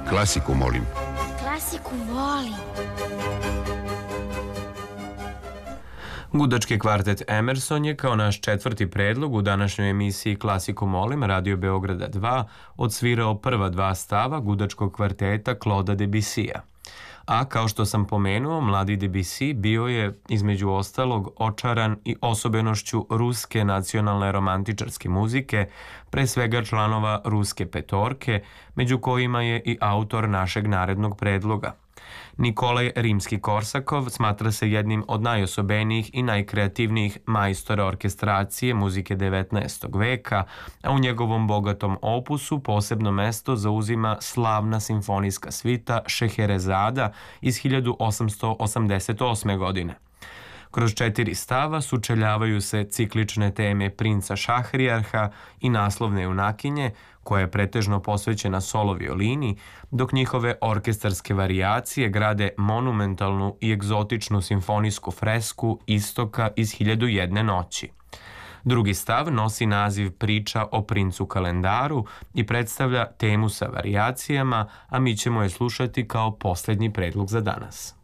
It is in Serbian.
Klasiku, molim. Klasiku volim. Gudački kvartet Emerson je kao naš četvrti predlog u današnjoj emisiji Klasiku molim Radio Beograda 2 odsvirao prva dva stava gudačkog kvarteta Claude'a Debussija. A kao što sam pomenuo, mladi Debussy bio je, između ostalog, očaran i osobenošću ruske nacionalne romantičarske muzike, pre svega članova Ruske petorke, među kojima je i autor našeg narednog predloga. Nikolaj Rimski-Korsakov smatra se jednim od najosobenijih i najkreativnijih majstora orkestracije muzike 19. veka, a u njegovom bogatom opusu posebno mesto zauzima slavna simfonijska svita Šeherezada iz 1888. godine. Kroz 4 stava sučeljavaju se ciklične teme Princa Šahrijarha i naslovne junakinje, koja je pretežno posvećena solo violini, dok njihove orkestarske varijacije grade monumentalnu i egzotičnu simfonijsku fresku Istoka iz 1001 noći. Drugi stav nosi naziv Priča o princu kalendaru i predstavlja temu sa varijacijama, a mi ćemo je slušati kao posljednji predlog za danas.